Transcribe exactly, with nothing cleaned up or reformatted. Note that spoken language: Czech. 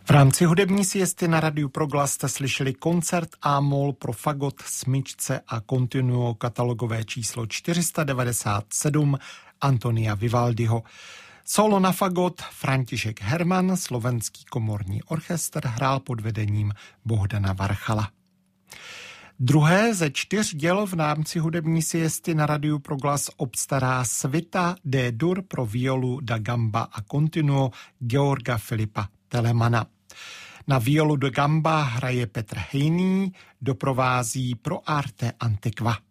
V rámci hudební siesty na Radiu Proglas jste slyšeli koncert A-moll pro fagot, smyčce a continuo katalogové číslo čtyři sta devadesát sedm Antonia Vivaldiho. Solo na fagot František Herman, slovenský komorní orchestr, hrál pod vedením Bohdana Varchala. Druhé ze čtyř děl v rámci hudební siesty na Radiu Proglas obstará Svita D-dur pro violu da gamba a continuo Georga Filipa Telemana. Na violu da gamba hraje Petr Hejný, doprovází Pro Arte Antiqua.